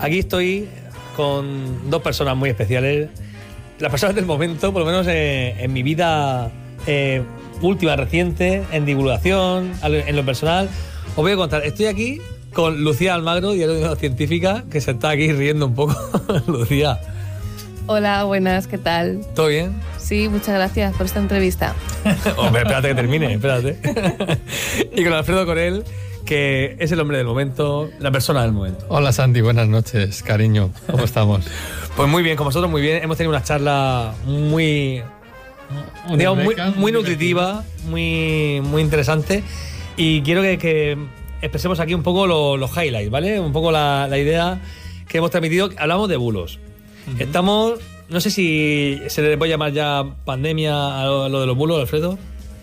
Aquí estoy con dos personas muy especiales. Las personas del momento, por lo menos en mi vida última, reciente, en divulgación, en lo personal. Os voy a contar, estoy aquí con Lucía Almagro, diario científica, que se está aquí riendo un poco. Lucía. Hola, buenas, ¿qué tal? ¿Todo bien? Sí, muchas gracias por esta entrevista. Hombre, espérate que termine, espérate. Y con Alfredo Corel, que es el hombre del momento, la persona del momento. Hola Santi, buenas noches, cariño, ¿cómo estamos? Pues muy bien, con vosotros muy bien. Hemos tenido una charla muy nutritiva, muy interesante. Y quiero que expresemos aquí un poco los highlights, ¿vale? Un poco la idea que hemos transmitido. Hablamos de bulos. Estamos, no sé si se le puede llamar ya pandemia a lo de los bulos, Alfredo.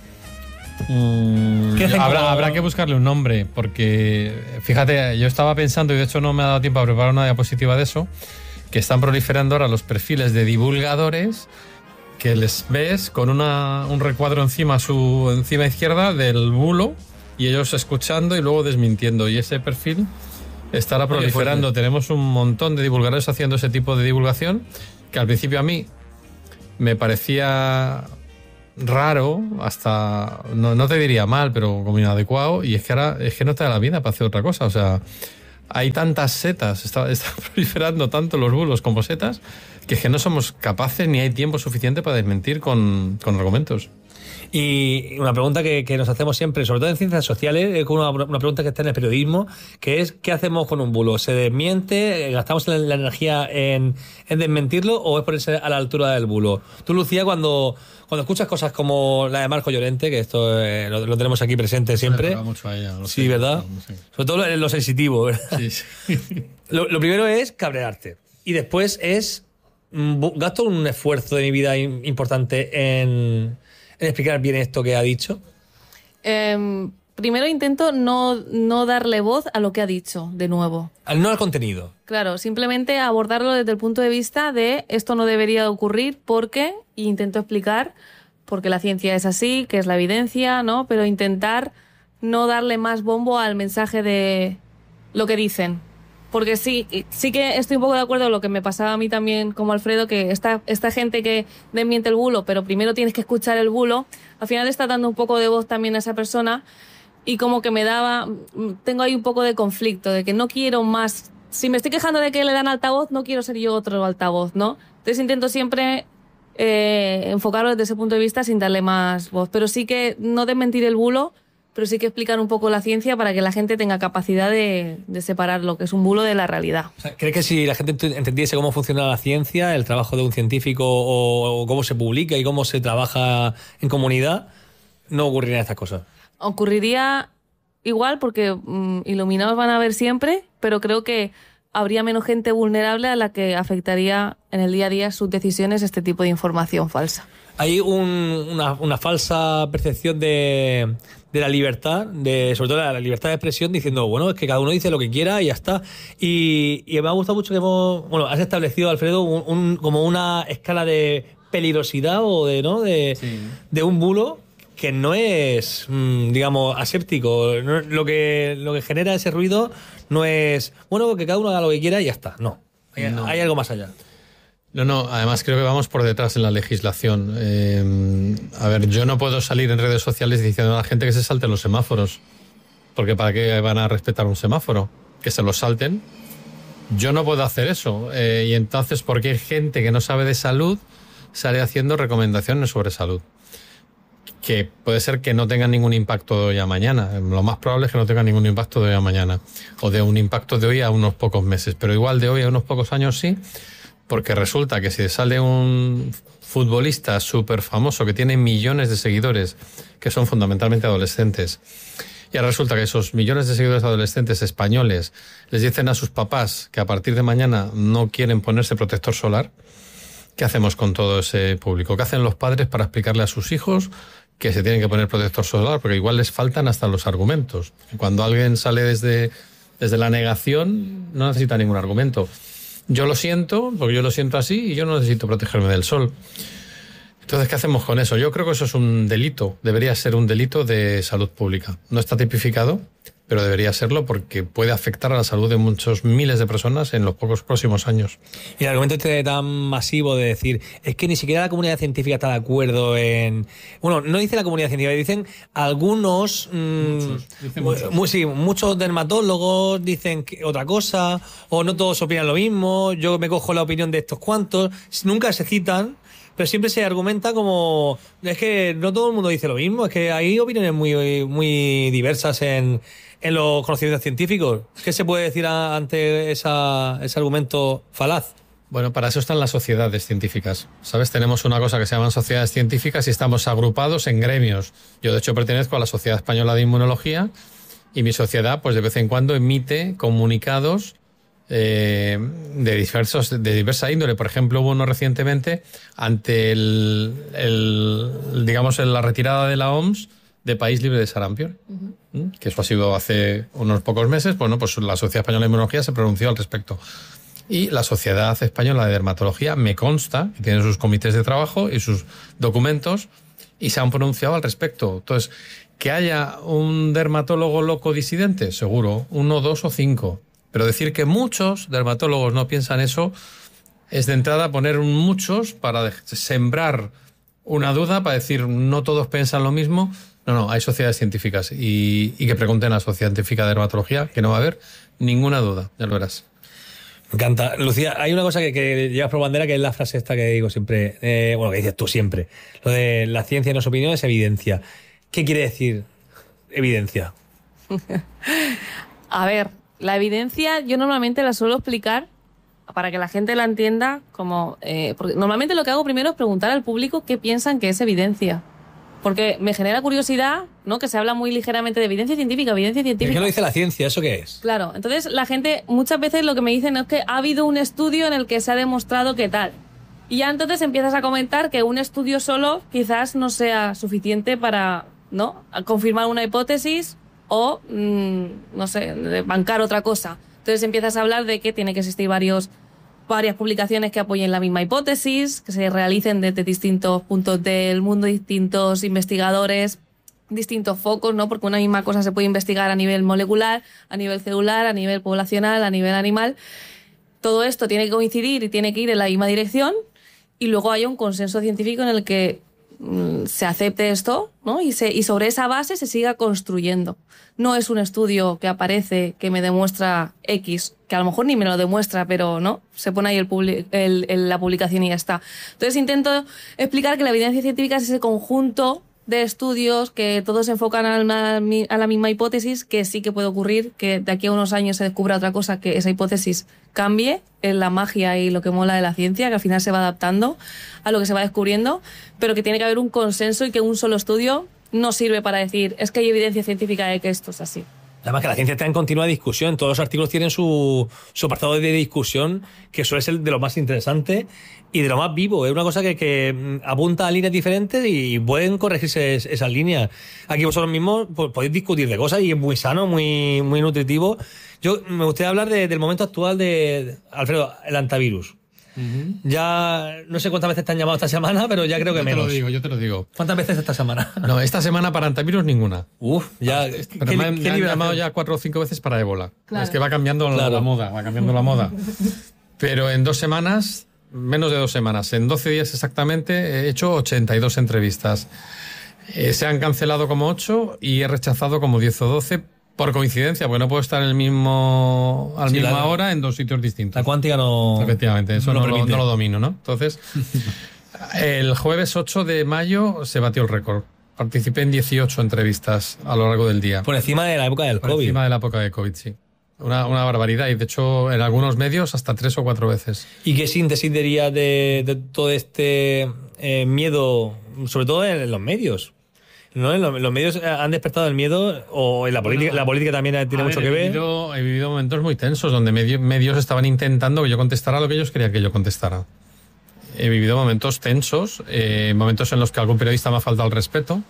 Habrá que buscarle un nombre, porque fíjate, yo estaba pensando, y de hecho no me ha dado tiempo a preparar una diapositiva de eso, que están proliferando ahora los perfiles de divulgadores que les ves con un recuadro encima izquierda del bulo y ellos escuchando y luego desmintiendo, y ese perfil estará proliferando. Tenemos un montón de divulgadores haciendo ese tipo de divulgación que al principio a mí me parecía raro, hasta no te diría mal, pero como inadecuado, y es que ahora es que no te da la vida para hacer otra cosa. O sea, hay tantas setas, está proliferando tanto los bulos como setas, que es que no somos capaces ni hay tiempo suficiente para desmentir con argumentos. Y una pregunta que nos hacemos siempre, sobre todo en ciencias sociales, es una pregunta que está en el periodismo, que es ¿qué hacemos con un bulo? ¿Se desmiente? ¿Gastamos la energía en desmentirlo o es ponerse a la altura del bulo? Tú, Lucía, cuando escuchas cosas como la de Marco Llorente, que esto lo tenemos aquí presente siempre. Mucho a ella, sí, ¿verdad? Sí. Sobre todo en lo sensitivo, ¿verdad? Sí. Lo primero es cabrearte. Y después es gasto un esfuerzo de mi vida importante en explicar bien esto que ha dicho. Primero intento no darle voz a lo que ha dicho, de nuevo. No al contenido. Claro, simplemente abordarlo desde el punto de vista de esto no debería ocurrir porque, y intento explicar porque la ciencia es así, que es la evidencia, ¿no? Pero intentar no darle más bombo al mensaje de lo que dicen. Porque sí que estoy un poco de acuerdo con lo que me pasaba a mí también como Alfredo, que esta gente que desmiente el bulo, pero primero tienes que escuchar el bulo, al final está dando un poco de voz también a esa persona y como que tengo ahí un poco de conflicto, de que no quiero más, si me estoy quejando de que le dan altavoz, no quiero ser yo otro altavoz, ¿no? Entonces intento siempre enfocarlo desde ese punto de vista sin darle más voz, pero sí que no desmentir el bulo, pero sí que explicar un poco la ciencia para que la gente tenga capacidad de separar lo que es un bulo de la realidad. O sea, ¿crees que si la gente entendiese cómo funciona la ciencia, el trabajo de un científico o cómo se publica y cómo se trabaja en comunidad, no ocurrirían estas cosas? Ocurriría igual porque iluminados van a haber siempre, pero creo que habría menos gente vulnerable a la que afectaría en el día a día sus decisiones este tipo de información falsa. Hay una falsa percepción de la libertad, sobre todo la libertad de expresión, diciendo, bueno, es que cada uno dice lo que quiera y ya está. Y me ha gustado mucho que has establecido, Alfredo, como una escala de peligrosidad o de un bulo que no es, digamos, aséptico. Lo que genera ese ruido no es, bueno, que cada uno haga lo que quiera y ya está. No, hay algo más allá. No, además creo que vamos por detrás en la legislación. Yo no puedo salir en redes sociales diciendo a la gente que se salten los semáforos, porque ¿para qué van a respetar un semáforo? Que se los salten. Yo no puedo hacer eso. Y entonces, ¿por qué gente que no sabe de salud sale haciendo recomendaciones sobre salud? Que puede ser que no tengan ningún impacto de hoy a mañana. Lo más probable es que no tengan ningún impacto de hoy a mañana. O de un impacto de hoy a unos pocos meses. Pero igual de hoy a unos pocos años sí. Porque resulta que si sale un futbolista súper famoso que tiene millones de seguidores, que son fundamentalmente adolescentes, y ahora resulta que esos millones de seguidores adolescentes españoles les dicen a sus papás que a partir de mañana no quieren ponerse protector solar, ¿qué hacemos con todo ese público? ¿Qué hacen los padres para explicarle a sus hijos que se tienen que poner protector solar? Porque igual les faltan hasta los argumentos. Cuando alguien sale desde la negación, no necesita ningún argumento. Yo lo siento, porque yo lo siento así y yo no necesito protegerme del sol. Entonces, ¿qué hacemos con eso? Yo creo que eso es un delito, debería ser un delito de salud pública. No está tipificado, pero debería serlo porque puede afectar a la salud de muchos miles de personas en los pocos próximos años. Y el argumento este tan masivo de decir, es que ni siquiera la comunidad científica está de acuerdo en... Bueno, no dice la comunidad científica, dicen algunos... muchos dermatólogos dicen otra cosa, o no todos opinan lo mismo, yo me cojo la opinión de estos cuantos, nunca se citan, pero siempre se argumenta como... Es que no todo el mundo dice lo mismo, es que hay opiniones muy diversas en los conocimientos científicos. ¿Qué se puede decir ante ese argumento falaz? Bueno, para eso están las sociedades científicas. ¿Sabes? Tenemos una cosa que se llaman sociedades científicas y estamos agrupados en gremios. Yo, de hecho, pertenezco a la Sociedad Española de Inmunología y mi sociedad, pues de vez en cuando emite comunicados de diversa índole. Por ejemplo, hubo uno recientemente ante la retirada de la OMS de país libre de sarampión, que eso ha sido hace unos pocos meses. Bueno, pues la Sociedad Española de Inmunología se pronunció al respecto. Y la Sociedad Española de Dermatología, me consta, que tiene sus comités de trabajo y sus documentos, y se han pronunciado al respecto. Entonces, que haya un dermatólogo loco disidente, seguro, 1, 2 o 5. Pero decir que muchos dermatólogos no piensan eso es de entrada poner un muchos para sembrar una duda, para decir no todos piensan lo mismo. No, hay sociedades científicas y que pregunten a la Sociedad Científica de Dermatología, que no va a haber ninguna duda, ya lo verás. Me encanta. Lucía, hay una cosa que llevas por bandera, que es la frase esta que digo siempre, que dices tú siempre, lo de la ciencia no es opinión, es evidencia. ¿Qué quiere decir evidencia? A ver, la evidencia yo normalmente la suelo explicar para que la gente la entienda como... porque normalmente lo que hago primero es preguntar al público qué piensan que es evidencia. Porque me genera curiosidad, ¿no? Que se habla muy ligeramente de evidencia científica. ¿Qué lo dice la ciencia? ¿Eso qué es? Claro, entonces la gente muchas veces lo que me dicen es que ha habido un estudio en el que se ha demostrado que tal. Y ya entonces empiezas a comentar que un estudio solo quizás no sea suficiente para, ¿no?, confirmar una hipótesis o, no sé, bancar otra cosa. Entonces empiezas a hablar de que tiene que existir varias publicaciones que apoyen la misma hipótesis, que se realicen desde distintos puntos del mundo, distintos investigadores, distintos focos, ¿no? Porque una misma cosa se puede investigar a nivel molecular, a nivel celular, a nivel poblacional, a nivel animal. Todo esto tiene que coincidir y tiene que ir en la misma dirección y luego haya un consenso científico en el que se acepte esto, ¿no? Y sobre esa base se siga construyendo. No es un estudio que aparece que me demuestra X, que a lo mejor ni me lo demuestra, pero no, se pone ahí la publicación y ya está. Entonces intento explicar que la evidencia científica es ese conjunto de estudios que todos se enfocan a la misma hipótesis, que sí que puede ocurrir que de aquí a unos años se descubra otra cosa, que esa hipótesis cambie, en la magia y lo que mola de la ciencia, que al final se va adaptando a lo que se va descubriendo, pero que tiene que haber un consenso y que un solo estudio no sirve para decir es que hay evidencia científica de que esto es así. Además que la ciencia está en continua discusión, todos los artículos tienen su apartado de discusión, que suele ser de lo más interesante y de lo más vivo. Es una cosa que apunta a líneas diferentes y pueden corregirse esas líneas. Aquí vosotros mismos podéis discutir de cosas y es muy sano, muy nutritivo. Yo me gustaría hablar del momento actual de, Alfredo, el antivirus. Ya no sé cuántas veces te han llamado esta semana, pero ya creo que menos. Yo te lo digo. ¿Cuántas veces esta semana? No, esta semana para antivirus ninguna. Ya. Pero me han llamado ya 4 o 5 veces para ébola. Claro. Es que va cambiando la moda, Pero en 2 semanas, menos de 2 semanas, en 12 días exactamente, he hecho 82 entrevistas. Se han cancelado como 8 y he rechazado como 10 o 12 por coincidencia, porque no puedo estar en el misma hora en 2 sitios distintos. La cuántica no... Efectivamente, eso no lo domino, ¿no? Entonces, el jueves 8 de mayo se batió el récord. Participé en 18 entrevistas a lo largo del día. Por encima de la época del COVID. Por encima de la época de COVID, sí. Una barbaridad. Y de hecho, en algunos medios, hasta 3 o 4 veces. ¿Y qué síntesis diría de todo este miedo, sobre todo en los medios? ¿No? Los medios han despertado el miedo, o en la política, la política también tiene mucho que ver. He vivido momentos muy tensos donde medios estaban intentando que yo contestara lo que ellos querían que yo contestara. He vivido momentos tensos, momentos en los que algún periodista me ha faltado el respeto.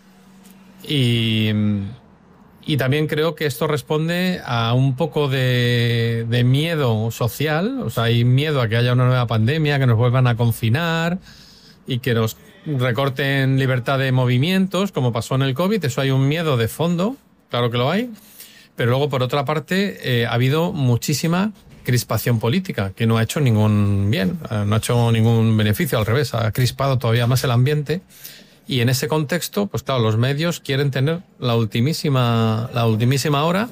Y también creo que esto responde a un poco de miedo social. O sea, hay miedo a que haya una nueva pandemia, que nos vuelvan a confinar y que nos recorten libertad de movimientos, como pasó en el COVID. Eso hay un miedo de fondo, claro que lo hay. Pero luego, por otra parte, ha habido muchísima crispación política, que no ha hecho ningún bien, no ha hecho ningún beneficio, al revés, ha crispado todavía más el ambiente. Y en ese contexto, pues claro, los medios quieren tener la ultimísima hora.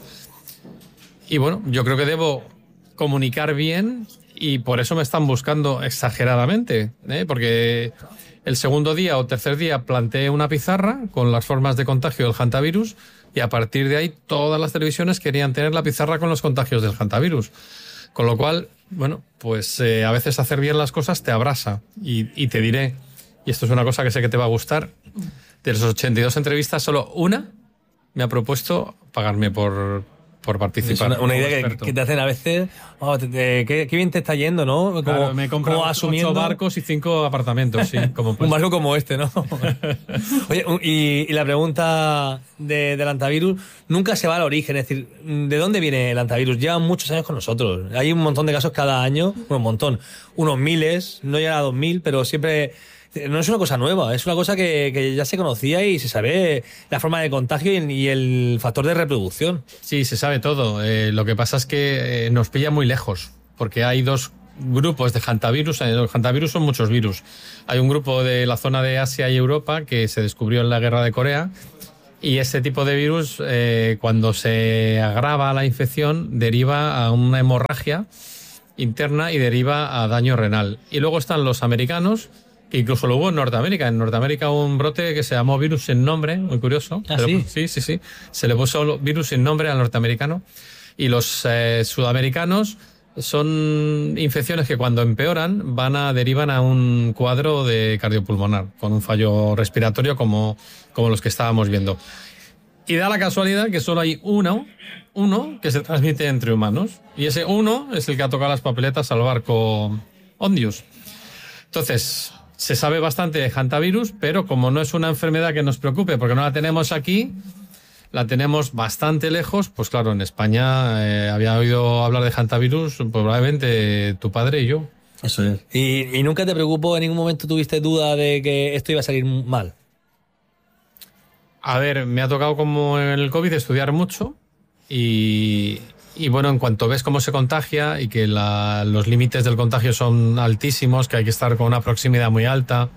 Y bueno, yo creo que debo comunicar bien y por eso me están buscando exageradamente, porque el segundo día o tercer día planteé una pizarra con las formas de contagio del hantavirus y a partir de ahí todas las televisiones querían tener la pizarra con los contagios del hantavirus. Con lo cual, bueno, pues a veces hacer bien las cosas te abrasa y te diré, y esto es una cosa que sé que te va a gustar, de las 82 entrevistas, solo una me ha propuesto pagarme por participar. Es una idea que te hacen a veces, qué bien te está yendo, ¿no? Como, claro, me he comprado 8 barcos y 5 apartamentos, sí. Como un barco como este, ¿no? Oye, y la pregunta del hantavirus, nunca se va al origen, es decir, ¿de dónde viene el hantavirus? Llevan muchos años con nosotros. Hay un montón de casos cada año, un montón, unos miles, no llega a 2000, pero siempre... No es una cosa nueva, es una cosa que ya se conocía y se sabe la forma de contagio y el factor de reproducción. Sí, se sabe todo. Lo que pasa es que nos pilla muy lejos, porque hay dos grupos de hantavirus. Los hantavirus son muchos virus. Hay un grupo de la zona de Asia y Europa que se descubrió en la guerra de Corea, y ese tipo de virus, cuando se agrava la infección, deriva a una hemorragia interna y deriva a daño renal. Y luego están los americanos, que incluso lo hubo en Norteamérica. En Norteamérica hubo un brote que se llamó virus sin nombre, muy curioso. ¿Ah, sí? Sí. Se le puso virus sin nombre al norteamericano. Y los sudamericanos son infecciones que cuando empeoran derivan a un cuadro de cardiopulmonar, con un fallo respiratorio como los que estábamos viendo. Y da la casualidad que solo hay uno que se transmite entre humanos. Y ese uno es el que ha tocado las papeletas al barco Ondius. Entonces... se sabe bastante de hantavirus, pero como no es una enfermedad que nos preocupe, porque no la tenemos aquí, la tenemos bastante lejos, pues claro, en España había oído hablar de hantavirus probablemente tu padre y yo. Eso es. ¿Y nunca te preocupó, en ningún momento tuviste duda de que esto iba a salir mal? A ver, me ha tocado como en el COVID estudiar mucho y bueno, en cuanto ves cómo se contagia y que los límites del contagio son altísimos, que hay que estar con una proximidad muy alta,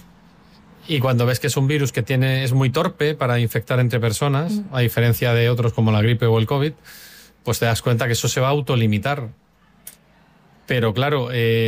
y cuando ves que es un virus que es muy torpe para infectar entre personas, a diferencia de otros como la gripe o el COVID, pues te das cuenta que eso se va a autolimitar. Pero claro,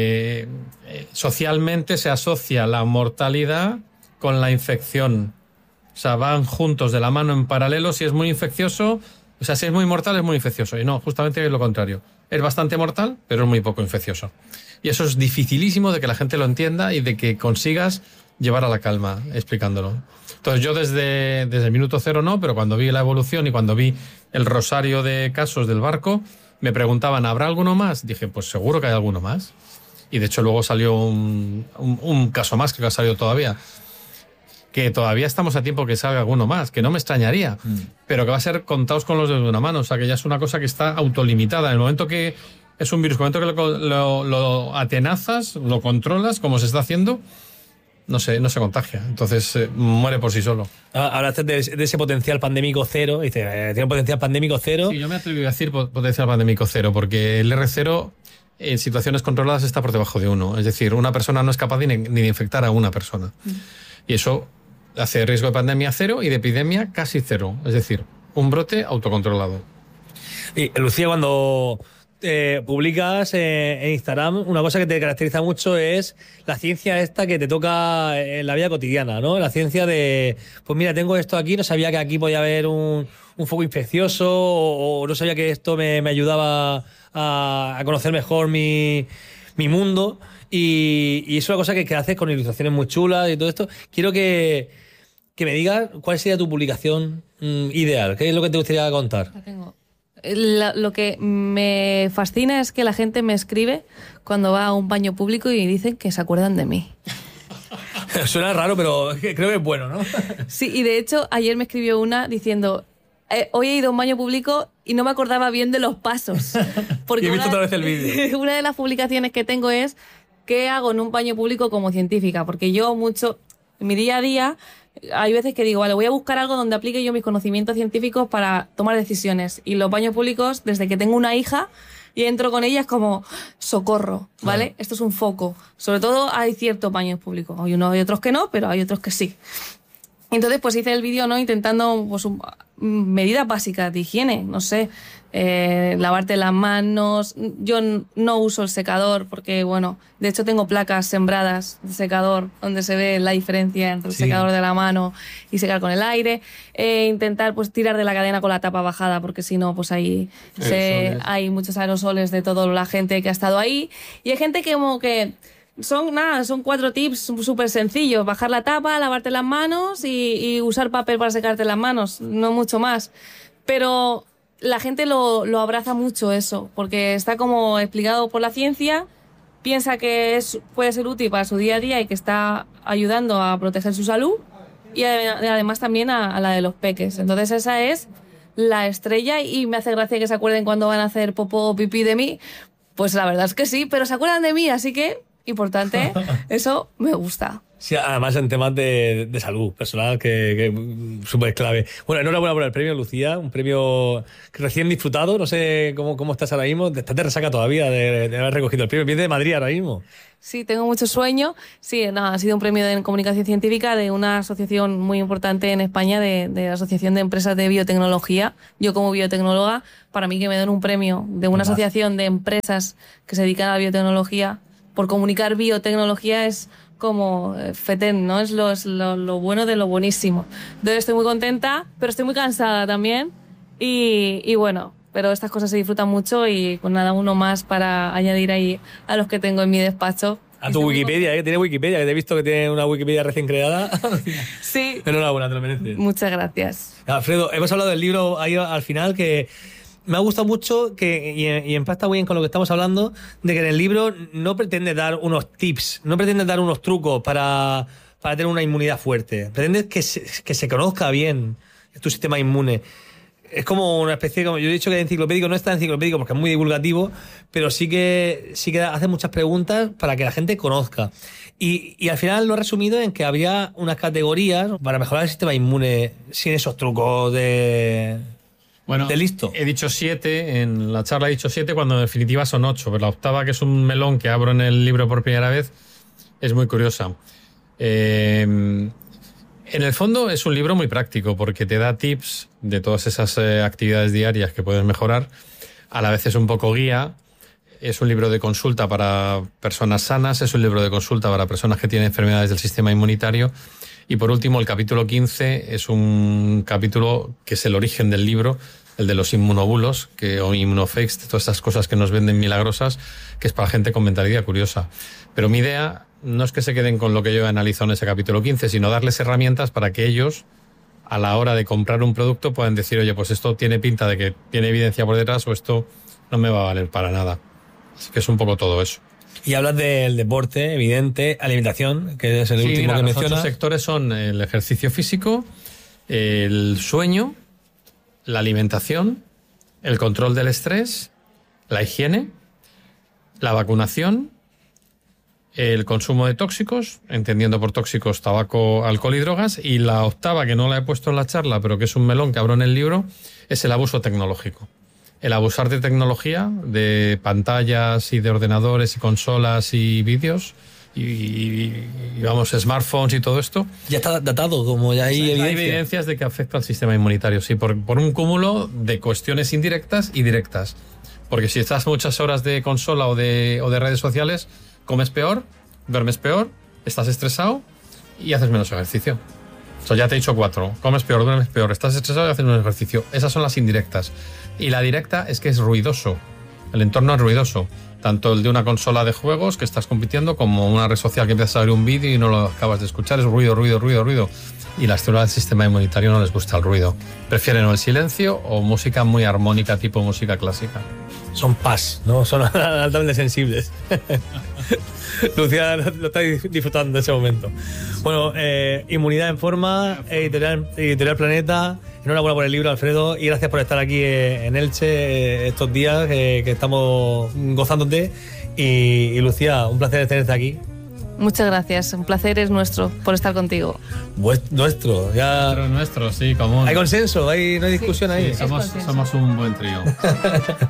socialmente se asocia la mortalidad con la infección. O sea, van juntos de la mano en paralelo. Si es muy infeccioso... O sea, si es muy mortal, es muy infeccioso. Y no, justamente es lo contrario. Es bastante mortal, pero es muy poco infeccioso. Y eso es dificilísimo de que la gente lo entienda y de que consigas llevar a la calma explicándolo. Entonces yo desde el minuto cero no, pero cuando vi la evolución y cuando vi el rosario de casos del barco, me preguntaban, ¿habrá alguno más? Dije, pues seguro que hay alguno más. Y de hecho luego salió un caso más que ha salido todavía. Que todavía estamos a tiempo que salga alguno más, que no me extrañaría, pero que va a ser contados con los dedos de una mano. O sea, que ya es una cosa que está autolimitada. En el momento que es un virus, en el momento que lo atenazas, lo controlas, como se está haciendo, no se contagia. Entonces muere por sí solo. Hablaste de ese potencial pandémico cero. Dice, tiene un potencial pandémico cero. Sí, yo me atrevo a decir potencial pandémico cero, porque el R0 en situaciones controladas está por debajo de 1. Es decir, una persona no es capaz ni de infectar a una persona. Y eso hace riesgo de pandemia cero y de epidemia casi cero. Es decir, un brote autocontrolado. Y Lucía, cuando publicas en Instagram, una cosa que te caracteriza mucho es la ciencia esta que te toca en la vida cotidiana, ¿no? La ciencia de, pues mira, tengo esto aquí, no sabía que aquí podía haber un foco infeccioso o no sabía que esto me ayudaba a conocer mejor mi mundo. Y es una cosa que haces con ilustraciones muy chulas y todo esto. Quiero que me digas cuál sería tu publicación ideal. ¿Qué es lo que te gustaría contar? La tengo. Lo que me fascina es que la gente me escribe cuando va a un baño público y dicen que se acuerdan de mí. Suena raro, pero creo que es bueno, ¿no? Sí, y de hecho ayer me escribió una diciendo... hoy he ido a un baño público y no me acordaba bien de los pasos. Porque y he visto otra vez el vídeo. Una de las publicaciones que tengo es ¿qué hago en un baño público como científica? Porque yo mucho, en mi día a día, hay veces que digo, vale, voy a buscar algo donde aplique yo mis conocimientos científicos para tomar decisiones. Y los baños públicos, desde que tengo una hija y entro con ella, es como socorro, ¿vale? Claro. Esto es un foco. Sobre todo hay ciertos baños públicos. Hay unos y otros que no, pero hay otros que sí. Entonces, pues hice el vídeo, ¿no? Intentando, pues, medidas básicas de higiene, no sé, lavarte las manos. Yo no uso el secador porque, bueno, de hecho tengo placas sembradas de secador donde se ve la diferencia entre el secador de la mano y secar con el aire. Intentar, pues, tirar de la cadena con la tapa bajada porque si no, pues ahí hay muchos aerosoles de toda la gente que ha estado ahí. Y hay gente que como que... Son 4 tips súper sencillos. Bajar la tapa, lavarte las manos y usar papel para secarte las manos. No mucho más. Pero la gente lo abraza mucho eso, porque está como explicado por la ciencia, piensa que puede ser útil para su día a día y que está ayudando a proteger su salud y además también a la de los peques. Entonces esa es la estrella y me hace gracia que se acuerden cuando van a hacer popó o pipí de mí. Pues la verdad es que sí, pero se acuerdan de mí, así que... Importante, eso me gusta. Sí, además en temas de salud personal, que súper clave. Bueno, enhorabuena por el premio, Lucía, un premio que recién disfrutado, no sé cómo estás ahora mismo, estás de resaca todavía de haber recogido el premio, vienes de Madrid ahora mismo. Sí, tengo mucho sueño, sí, ha sido un premio de comunicación científica de una asociación muy importante en España, de la Asociación de Empresas de Biotecnología. Yo como biotecnóloga, para mí que me den un premio de una asociación de empresas que se dedican a la biotecnología, por comunicar biotecnología es como fetén, ¿no? Es lo bueno de lo buenísimo. Entonces estoy muy contenta, pero estoy muy cansada también. Y bueno, pero estas cosas se disfrutan mucho y pues nada, uno más para añadir ahí a los que tengo en mi despacho. A tu Wikipedia, que tiene Wikipedia, que te he visto que tiene una Wikipedia recién creada. Sí. Enhorabuena, te lo mereces. Muchas gracias. Alfredo, hemos hablado del libro ahí al final que... Me ha gustado mucho y empata muy bien con lo que estamos hablando, de que en el libro no pretende dar unos tips, no pretende dar unos trucos para tener una inmunidad fuerte. Pretende que se conozca bien tu sistema inmune. Es como una especie, como yo he dicho que es enciclopédico, no es tan enciclopédico porque es muy divulgativo, pero sí que hace muchas preguntas para que la gente conozca. Y al final lo he resumido en que había unas categorías para mejorar el sistema inmune sin esos trucos de listo. He dicho 7, en la charla he dicho 7 cuando en definitiva son 8, pero la octava, que es un melón que abro en el libro por primera vez, es muy curiosa. En el fondo es un libro muy práctico porque te da tips de todas esas actividades diarias que puedes mejorar. A la vez es un poco guía. Es un libro de consulta para personas sanas, es un libro de consulta para personas que tienen enfermedades del sistema inmunitario. Y por último, el capítulo 15 es un capítulo que es el origen del libro, el de los inmunobulos o inmunofakes, todas estas cosas que nos venden milagrosas, que es para gente con mentalidad curiosa. Pero mi idea no es que se queden con lo que yo he analizado en ese capítulo 15, sino darles herramientas para que ellos, a la hora de comprar un producto, puedan decir, oye, pues esto tiene pinta de que tiene evidencia por detrás o esto no me va a valer para nada. Así que es un poco todo eso. Y hablas del deporte, evidente, alimentación, que es el último que mencionas. Los 8 sectores son el ejercicio físico, el sueño, la alimentación, el control del estrés, la higiene, la vacunación, el consumo de tóxicos, entendiendo por tóxicos tabaco, alcohol y drogas, y la octava, que no la he puesto en la charla, pero que es un melón que abro en el libro, es el abuso tecnológico. El abusar de tecnología, de pantallas y de ordenadores y consolas y vídeos y vamos, smartphones y todo esto. Ya está datado, como ya hay evidencia. Hay evidencias de que afecta al sistema inmunitario, sí, por un cúmulo de cuestiones indirectas y directas. Porque si estás muchas horas de consola o de redes sociales, comes peor, duermes peor, estás estresado y haces menos ejercicio. Eso ya te he dicho 4. Comes peor, duermes peor, estás estresado y haces menos ejercicio. Esas son las indirectas. Y la directa es que es ruidoso. El entorno es ruidoso. Tanto el de una consola de juegos que estás compitiendo como una red social que empiezas a ver un vídeo y no lo acabas de escuchar. Es ruido, ruido, ruido, ruido. Y las células del sistema inmunitario no les gusta el ruido. Prefieren o el silencio o música muy armónica, tipo música clásica. Son paz, ¿no? Son altamente sensibles. Lucía lo está disfrutando de ese momento. Bueno, Inmunidad en Forma, Editorial Planeta. Enhorabuena por el libro, Alfredo, y gracias por estar aquí en Elche estos días que estamos gozándote. Y Lucía, un placer tenerte aquí. Muchas gracias. Un placer es nuestro por estar contigo. Nuestro, ya. Nuestro, sí, común. Hay consenso, no hay discusión ahí. Sí, somos un buen trío.